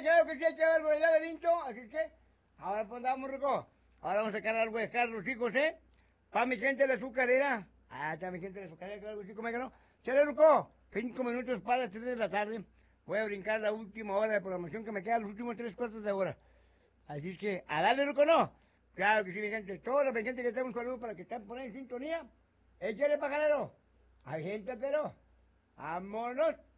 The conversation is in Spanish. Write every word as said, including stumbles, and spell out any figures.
claro que sí, hay que algo del laberinto, así es que, ahora pues vamos, Ruco. Ahora vamos a sacar algo de Carlos, chicos, ¿eh? Para mi gente de la azucarera. Ah, está mi gente de la azucarera, claro que sí, ¿cómo que no? Chale, Ruco, cinco minutos para las tres de la tarde. Voy a brincar la última hora de programación que me queda, los últimos tres cuartos de hora. Así es que, a darle, Ruco, ¿no? Claro que sí, mi gente. Toda la gente que tenga un saludo para que están por ahí en sintonía. Échale, pajarero. Hay gente, pero. Vámonos.